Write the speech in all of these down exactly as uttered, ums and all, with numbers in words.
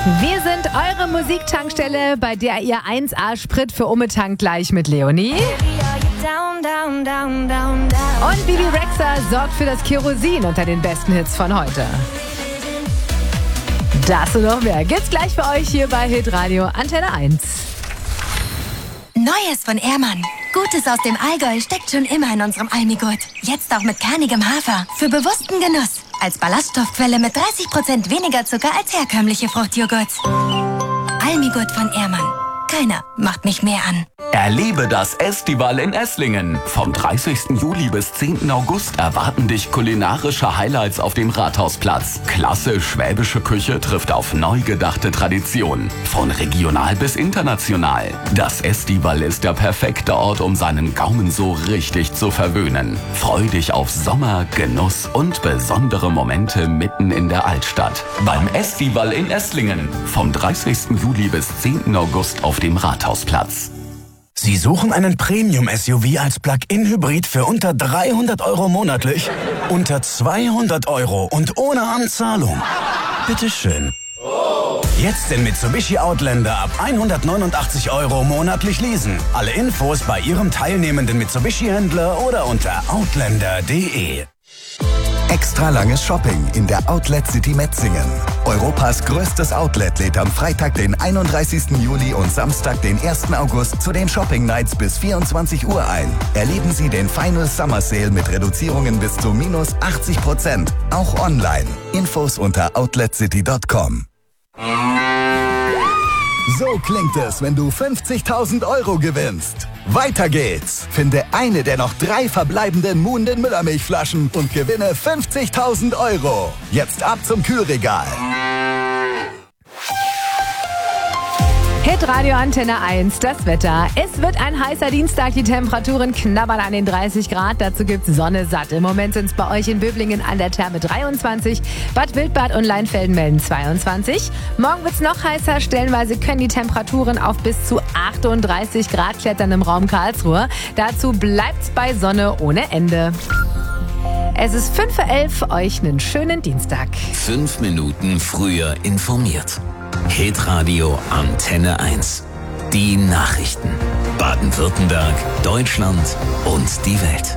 Wir sind eure Musiktankstelle, bei der ihr eins A Sprit für Umme tankt, gleich mit Leonie. Und Bibi Rexha sorgt für das Kerosin unter den besten Hits von heute. Das und noch mehr gibt's gleich für euch hier bei Hitradio Antenne eins. Neues von Ehrmann. Gutes aus dem Allgäu steckt schon immer in unserem Almigurt. Jetzt auch mit kernigem Hafer. Für bewussten Genuss. Als Ballaststoffquelle mit dreißig Prozent weniger Zucker als herkömmliche Fruchtjoghurts. Almigurt von Ehrmann. Keiner macht mich mehr an. Erlebe das Estival in Esslingen. Vom dreißigsten Juli bis zehnten August erwarten dich kulinarische Highlights auf dem Rathausplatz. Klasse schwäbische Küche trifft auf neu gedachte Traditionen. Von regional bis international. Das Estival ist der perfekte Ort, um seinen Gaumen so richtig zu verwöhnen. Freu dich auf Sommer, Genuss und besondere Momente mitten in der Altstadt. Beim Estival in Esslingen. Vom dreißigsten Juli bis zehnten August auf dem Rathausplatz. Sie suchen einen Premium-S U V als Plug-in-Hybrid für unter dreihundert Euro monatlich? Unter zweihundert Euro und ohne Anzahlung? Bitteschön. Jetzt den Mitsubishi Outlander ab hundertneunundachtzig Euro monatlich leasen. Alle Infos bei Ihrem teilnehmenden Mitsubishi-Händler oder unter outlander punkt de. Extra langes Shopping in der Outlet City Metzingen. Europas größtes Outlet lädt am Freitag, den einunddreißigsten Juli und Samstag, den ersten August zu den Shopping Nights bis vierundzwanzig Uhr ein. Erleben Sie den Final Summer Sale mit Reduzierungen bis zu minus achtzig Prozent. Auch online. Infos unter outlet city punkt com. So klingt es, wenn du fünfzigtausend Euro gewinnst. Weiter geht's. Finde eine der noch drei verbleibenden Moon den Müllermilchflaschen und gewinne fünfzigtausend Euro. Jetzt ab zum Kühlregal. Hitradio Antenne eins, das Wetter. Es wird ein heißer Dienstag, die Temperaturen knabbern an den dreißig Grad. Dazu gibt's Sonne satt. Im Moment sind's bei euch in Böblingen an der Therme dreiundzwanzig, Bad Wildbad und Leinfelden melden zweiundzwanzig. Morgen wird's noch heißer, stellenweise können die Temperaturen auf bis zu achtunddreißig Grad klettern im Raum Karlsruhe. Dazu bleibt's bei Sonne ohne Ende. Es ist fünf vor elf, euch einen schönen Dienstag. Fünf Minuten früher informiert. Hitradio Antenne eins. Die Nachrichten. Baden-Württemberg, Deutschland und die Welt.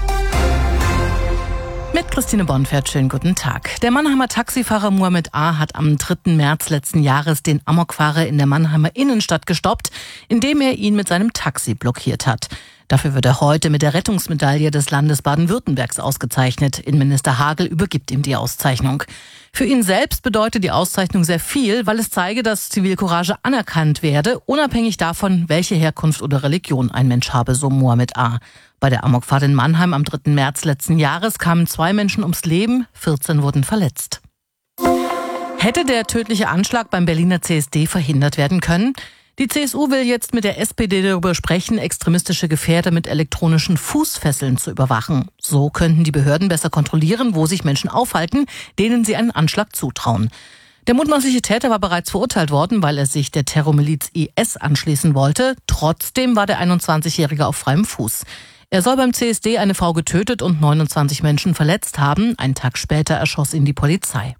Mit Christine Bonfert, schönen guten Tag. Der Mannheimer Taxifahrer Mohammed A. hat am dritten März letzten Jahres den Amokfahrer in der Mannheimer Innenstadt gestoppt, indem er ihn mit seinem Taxi blockiert hat. Dafür wird er heute mit der Rettungsmedaille des Landes Baden-Württembergs ausgezeichnet. Innenminister Hagel übergibt ihm die Auszeichnung. Für ihn selbst bedeutet die Auszeichnung sehr viel, weil es zeige, dass Zivilcourage anerkannt werde, unabhängig davon, welche Herkunft oder Religion ein Mensch habe, so Mohammed A. Bei der Amokfahrt in Mannheim am dritten März letzten Jahres kamen zwei Menschen ums Leben, vierzehn wurden verletzt. Hätte der tödliche Anschlag beim Berliner C S D verhindert werden können? Die C S U will jetzt mit der S P D darüber sprechen, extremistische Gefährder mit elektronischen Fußfesseln zu überwachen. So könnten die Behörden besser kontrollieren, wo sich Menschen aufhalten, denen sie einen Anschlag zutrauen. Der mutmaßliche Täter war bereits verurteilt worden, weil er sich der Terrormiliz I S anschließen wollte. Trotzdem war der einundzwanzigjährige auf freiem Fuß. Er soll beim C S D eine Frau getötet und neunundzwanzig Menschen verletzt haben. Einen Tag später erschoss ihn die Polizei.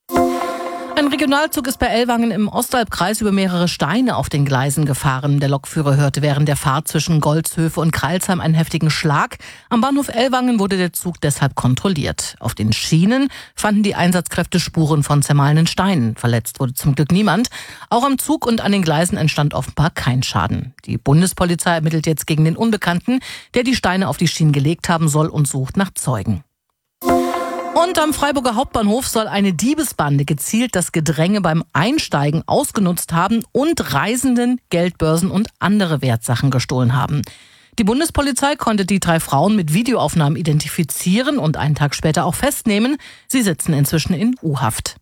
Ein Regionalzug ist bei Ellwangen im Ostalbkreis über mehrere Steine auf den Gleisen gefahren. Der Lokführer hörte während der Fahrt zwischen Goldshöfe und Kreilsheim einen heftigen Schlag. Am Bahnhof Ellwangen wurde der Zug deshalb kontrolliert. Auf den Schienen fanden die Einsatzkräfte Spuren von zermahlenen Steinen. Verletzt wurde zum Glück niemand. Auch am Zug und an den Gleisen entstand offenbar kein Schaden. Die Bundespolizei ermittelt jetzt gegen den Unbekannten, der die Steine auf die Schienen gelegt haben soll, und sucht nach Zeugen. Und am Freiburger Hauptbahnhof soll eine Diebesbande gezielt das Gedränge beim Einsteigen ausgenutzt haben und Reisenden Geldbörsen und andere Wertsachen gestohlen haben. Die Bundespolizei konnte die drei Frauen mit Videoaufnahmen identifizieren und einen Tag später auch festnehmen. Sie sitzen inzwischen in U-Haft.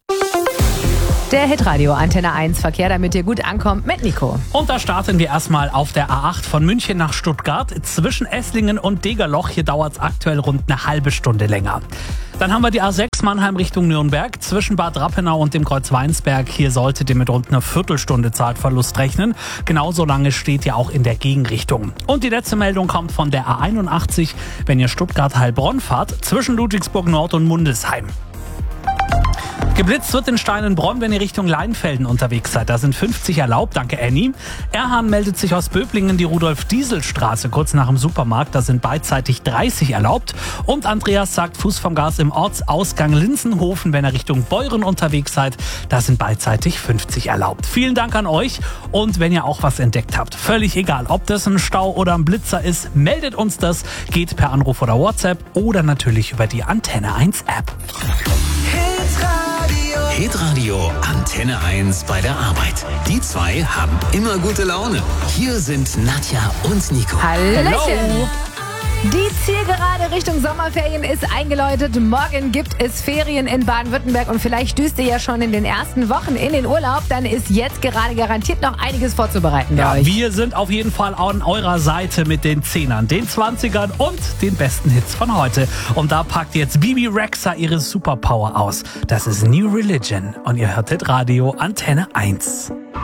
Der Hitradio Antenne eins Verkehr, damit ihr gut ankommt, mit Nico. Und da starten wir erstmal auf der A acht von München nach Stuttgart. Zwischen Esslingen und Degerloch, hier dauert es aktuell rund eine halbe Stunde länger. Dann haben wir die A sechs Mannheim Richtung Nürnberg. Zwischen Bad Rappenau und dem Kreuz Weinsberg, hier solltet ihr mit rund einer Viertelstunde Zeitverlust rechnen. Genauso lange steht ihr auch in der Gegenrichtung. Und die letzte Meldung kommt von der A einundachtzig, wenn ihr Stuttgart-Heilbronn fahrt, zwischen Ludwigsburg Nord und Mundelsheim. Geblitzt wird in Steinenbronn, wenn ihr Richtung Leinfelden unterwegs seid. Da sind fünfzig erlaubt, danke Annie. Erhan meldet sich aus Böblingen, die Rudolf-Diesel-Straße, kurz nach dem Supermarkt. Da sind beidseitig dreißig erlaubt. Und Andreas sagt, Fuß vom Gas im Ortsausgang Linsenhofen, wenn ihr Richtung Beuren unterwegs seid. Da sind beidseitig fünfzig erlaubt. Vielen Dank an euch. Und wenn ihr auch was entdeckt habt, völlig egal, ob das ein Stau oder ein Blitzer ist, meldet uns das. Geht per Anruf oder WhatsApp oder natürlich über die Antenne eins App. Hitradio Antenne eins bei der Arbeit. Die zwei haben immer gute Laune. Hier sind Nadja und Nico. Hallöchen. Die Zielgerade Richtung Sommerferien ist eingeläutet. Morgen gibt es Ferien in Baden-Württemberg und vielleicht stößt ihr ja schon in den ersten Wochen in den Urlaub. Dann ist jetzt gerade garantiert noch einiges vorzubereiten bei Ja, euch. wir sind auf jeden Fall an eurer Seite mit den Zehnern, den Zwanzigern und den besten Hits von heute. Und da packt jetzt Bibi Rexha ihre Superpower aus. Das ist New Religion und ihr hört Hitradio Antenne eins.